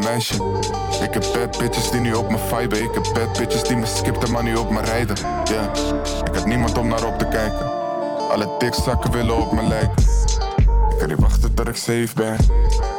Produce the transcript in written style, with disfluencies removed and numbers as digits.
meisje. Ik heb bad bitches die nu op me viben. Ik heb bad bitches die me skipten maar nu op me rijden. Yeah. Ik heb niemand om naar op te kijken. Alle dikzakken willen op me lijken. Ik kan niet wachten tot ik safe ben.